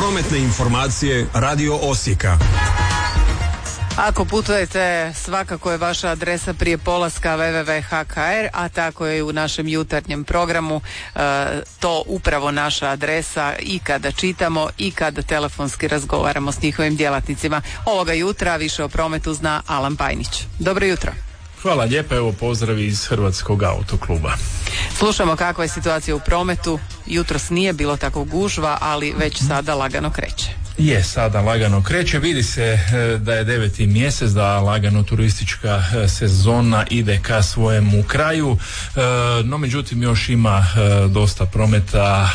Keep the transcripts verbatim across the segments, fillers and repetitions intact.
Prometne informacije Radio Osijeka. Ako putujete, svakako je vaša adresa prije polaska w w w tačka h k r, a tako je i u našem jutarnjem programu e, to upravo naša adresa i kada čitamo i kada telefonski razgovaramo s njihovim djelatnicima. Ovoga jutra više o prometu zna Alan Pajnić. Dobro jutro. Hvala lijepa, evo pozdravi iz Hrvatskog autokluba. Slušamo kakva je situacija u prometu. Jutros nije bilo tako gužva, ali već sada lagano kreće. Je, sada lagano kreće, vidi se da je deveti mjesec, da lagano turistička sezona ide ka svojemu kraju, no međutim još ima dosta prometa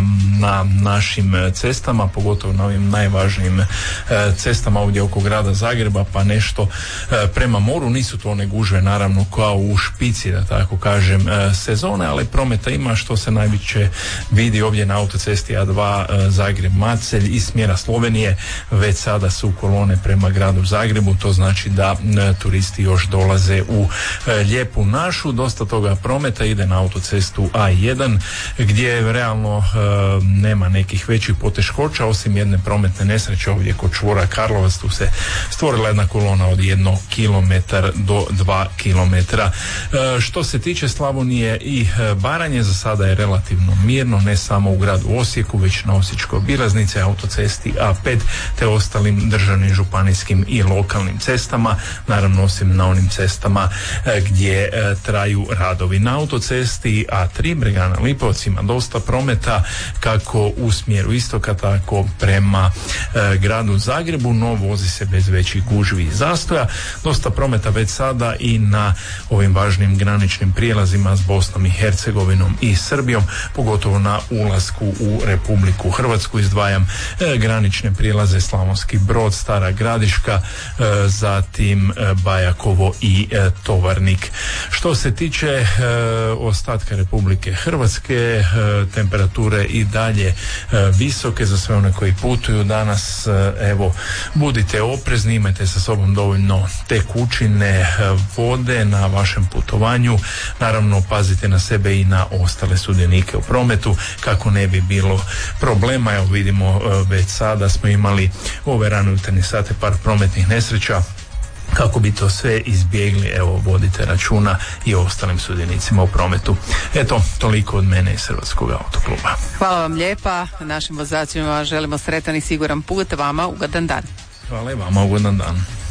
na našim cestama, pogotovo na ovim najvažnijim cestama ovdje oko grada Zagreba, pa nešto prema moru. Nisu to one gužve naravno kao u špici, da tako kažem, sezone, ali prometa ima, što se najviše vidi ovdje na autocesti A dva Zagreb-Macelj i smjera Slovenije. Već sada su kolone prema gradu Zagrebu, to znači da e, turisti još dolaze u e, lijepu našu. Dosta toga prometa ide na autocestu A jedan gdje realno e, nema nekih većih poteškoća osim jedne prometne nesreće ovdje kod čvora Karlovac. Tu se stvorila jedna kolona od jedno kilometar do dva kilometra. E, što se tiče Slavonije i e, Baranje, za sada je relativno mirno, ne samo u gradu Osijeku, već na Osječkoj obilaznici, autocesti A pet te ostalim državnim, županijskim i lokalnim cestama, naravno osim na onim cestama e, gdje e, traju radovi. Na autocesti A tri Bregana Lipovac ima dosta prometa kako u smjeru istoka, tako prema e, gradu Zagrebu, no vozi se bez većih gužvi i zastoja. Dosta prometa već sada i na ovim važnim graničnim prijelazima s Bosnom i Hercegovinom i Srbijom, pogotovo na ulasku u Republiku Hrvatsku. Izdvajam e, granične prijelaze Slavonski Brod, Stara Gradiška, e, zatim e, Bajakovo i e, Tovarnik. Što se tiče e, ostatka Republike Hrvatske, e, temperature i dalje e, visoke za sve one koji putuju danas. E, evo, budite oprezni, imajte sa sobom dovoljno tekućine, e, vode na vašem putovanju. Naravno, pazite na sebe i na ostale sudionike u prometu kako ne bi bilo problema. Evo vidimo e, već sada smo imali u ove rane jutarnje sate par prometnih nesreća. Kako bi to sve izbjegli, evo, vodite računa i o ostalim sudionicima u prometu. Eto, toliko od mene iz Hrvatskog autokluba. Hvala vam lijepa, našim vozačima želimo sretan i siguran put, vama ugodan dan. Hvala i vama, ugodan dan.